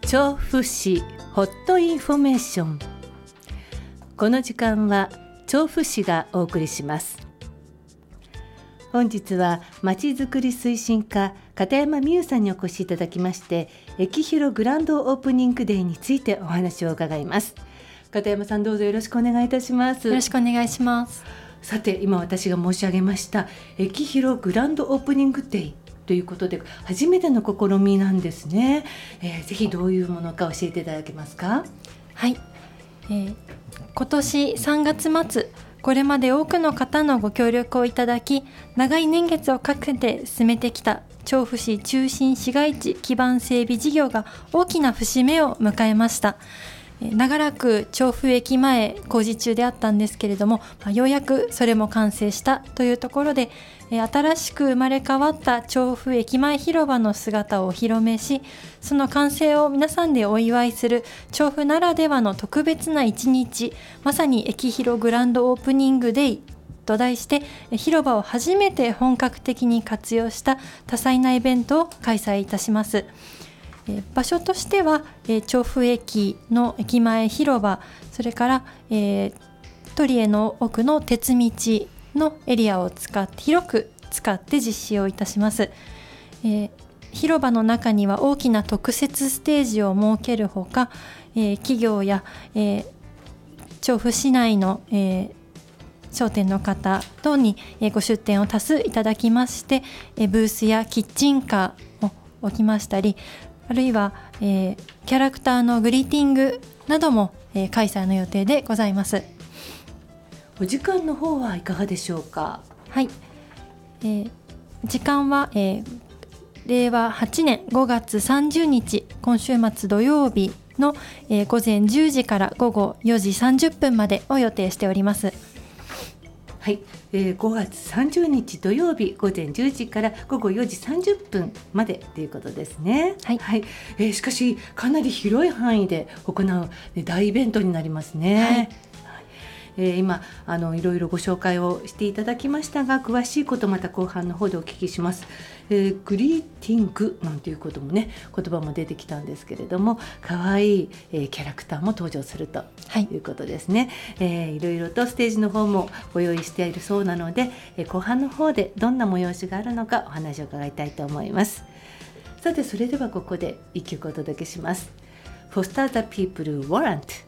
調布市ホットインフォメーション。この時間は調布市がお送りします。本日はまちづくり推進課片山美優さんにお越しいただきまして、駅広グランドオープニングデーについてお話を伺います。片山さん、どうぞよろしくお願いいたします。 よろしくお願いします。 さて、今私が申し上げました駅広グランドオープニングデーということで、初めての試みなんですね。ぜひどういうものか教えていただけますか？ はい、今年3月末、これまで多くの方のご協力をいただき、長い年月をかけて進めてきた調布市中心市街地基盤整備事業が大きな節目を迎えました。長らく調布駅前工事中であったんですけれども、ようやくそれも完成したというところで、新しく生まれ変わった調布駅前広場の姿をお披露目し、その完成を皆さんでお祝いする調布ならではの特別な一日、まさに駅広グランドオープニングデイと題して、広場を初めて本格的に活用した多彩なイベントを開催いたします。場所としては、調布駅の駅前広場、それから、鳥居の奥の鉄道のエリアを広く使って実施をいたします。広場の中には大きな特設ステージを設けるほか、企業や、調布市内の、商店の方等に、ご出店を多数いただきまして、ブースやキッチンカーを置きましたり、あるいは、キャラクターのグリーティングなども、開催の予定でございます。 お時間の方はいかがでしょうか？ はい、時間は、令和8年5月30日今週末土曜日の、午前10時から午後4時30分までを予定しております。 はい、5月30日土曜日午前10時から午後4時30分までということですね。 はい、 はい。しかしかなり広い範囲で行う大イベントになりますね。はい。今いろいろご紹介をしていただきましたが、詳しいことまた後半の方でお聞きします。グリーティングなんていうこともね、言葉も出てきたんですけれども、可愛いキャラクターも登場するということですね。いろいろとステージの方もご用意しているそうなので、後半の方でどんな催しがあるのかお話を伺いたいと思います。さて、それではここで一曲お届けします。Foster the People Warrant